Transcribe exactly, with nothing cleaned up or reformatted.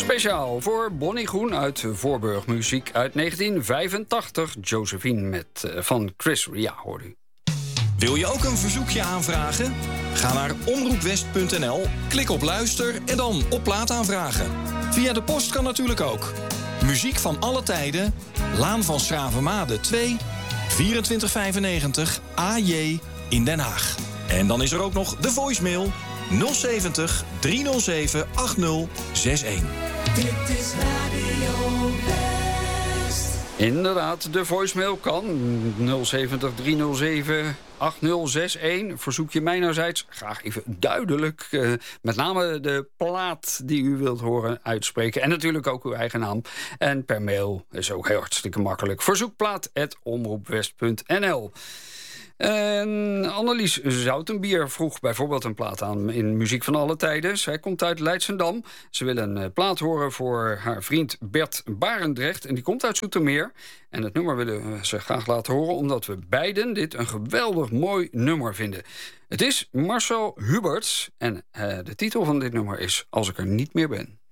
Speciaal voor Bonnie Groen uit Voorburg. Muziek uit negentien vijfentachtig. Josephine met, uh, van Chris Ria, hoor u. Wil je ook een verzoekje aanvragen? Ga naar omroepwest punt n l, klik op luister en dan op plaat aanvragen. Via de post kan natuurlijk ook. Muziek van alle tijden, Laan van Schravenmade twee, vierentwintig vijfennegentig A J in Den Haag. En dan is er ook nog de voicemail nul zeventig driehonderdzeven achtzig zestig. Dit is Radio West. Inderdaad, de voicemail kan nul zeventig driehonderdzeven achtzig zestig. Verzoek je mijnerzijds graag even duidelijk, uh, met name de plaat die u wilt horen uitspreken. En natuurlijk ook uw eigen naam. En per mail is ook heel hartstikke makkelijk. Verzoekplaat at omroepwest punt n l. En Annelies Zoutenbier vroeg bijvoorbeeld een plaat aan in Muziek van alle tijden. Zij komt uit Leidschendam. Ze wil een plaat horen voor haar vriend Bert Barendrecht. En die komt uit Zoetermeer. En het nummer willen ze graag laten horen, omdat we beiden dit een geweldig mooi nummer vinden. Het is Marcel Huberts. En uh, de titel van dit nummer is Als ik er niet meer ben.